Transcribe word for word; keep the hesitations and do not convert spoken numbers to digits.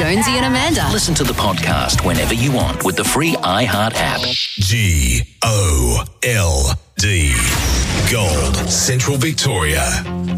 Jonesy and Amanda. Listen to the podcast whenever you want with the free iHeart app. G O L D. Gold, Central Victoria.